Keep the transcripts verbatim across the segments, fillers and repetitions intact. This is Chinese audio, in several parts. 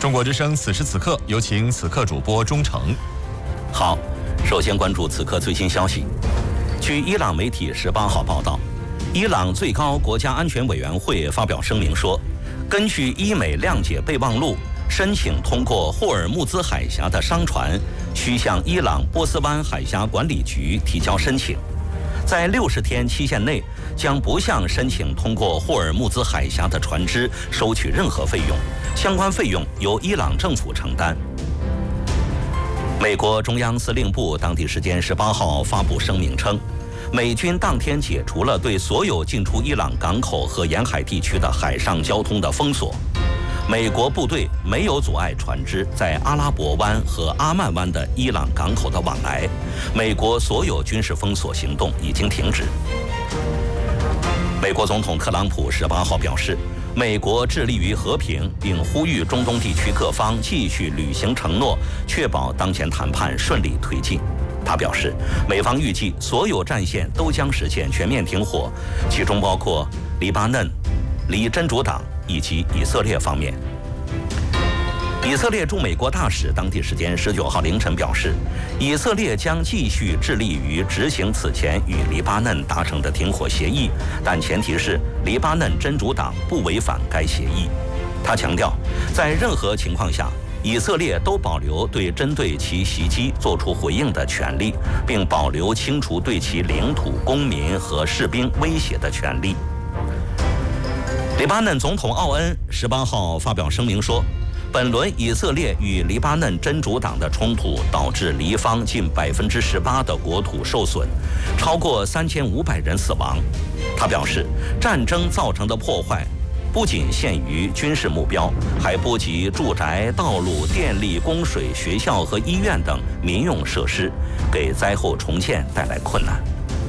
中国之声此时此刻，有请此刻主播钟诚。 好，首先关注此刻最新消息。据伊朗媒体十八号报道，伊朗最高国家安全委员会发表声明说，根据伊美谅解备忘录，申请通过霍尔木兹海峡的商船需向伊朗波斯湾海峡管理局提交申请，在六十天期限内将不向申请通过霍尔木兹海峡的船只收取任何费用，相关费用由伊朗政府承担。美国中央司令部当地时间十八号发布声明称，美军当天解除了对所有进出伊朗港口和沿海地区的海上交通的封锁。美国部队没有阻碍船只在阿拉伯湾和阿曼湾的伊朗港口的往来，美国所有军事封锁行动已经停止。美国总统特朗普十八号表示，美国致力于和平，并呼吁中东地区各方继续履行承诺，确保当前谈判顺利推进。他表示，美方预计所有战线都将实现全面停火，其中包括黎巴嫩、黎真主党以及以色列方面。以色列驻美国大使当地时间十九号凌晨表示，以色列将继续致力于执行此前与黎巴嫩达成的停火协议，但前提是黎巴嫩真主党不违反该协议。他强调，在任何情况下，以色列都保留对针对其袭击作出回应的权利，并保留清除对其领土、公民和士兵威胁的权利。黎巴嫩总统奥恩十八号发表声明说，本轮以色列与黎巴嫩真主党的冲突导致黎方近百分之十八的国土受损，超过三千五百人死亡。他表示，战争造成的破坏不仅限于军事目标，还波及住宅、道路、电力、供水、学校和医院等民用设施，给灾后重建带来困难。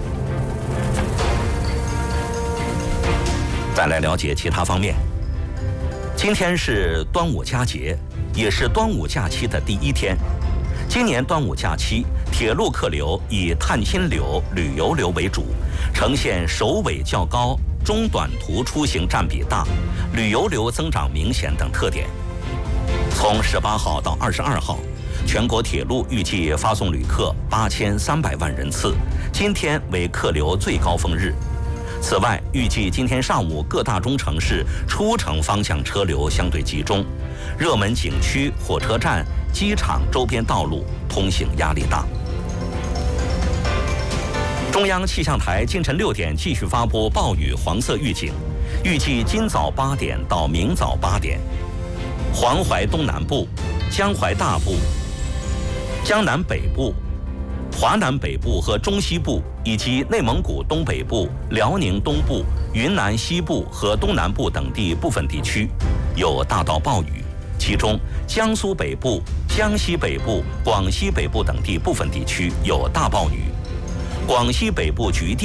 再来了解其他方面。今天是端午佳节，也是端午假期的第一天。今年端午假期，铁路客流以探亲流、旅游流为主，呈现首尾较高、中短途出行占比大、旅游流增长明显等特点。从十八号到二十二号，全国铁路预计发送旅客八千三百万人次，今天为客流最高峰日。此外，预计今天上午各大中城市出城方向车流相对集中，热门景区、火车站、机场周边道路通行压力大。中央气象台今晨六点继续发布暴雨黄色预警，预计今早八点到明早八点，黄淮东南部、江淮大部、江南北部、华南北部和中西部，以及内蒙古东北部、辽宁东部、云南西部和东南部等地部分地区有大到暴雨，其中江苏北部、江西北部、广西北部等地部分地区有大暴雨，广西北部局地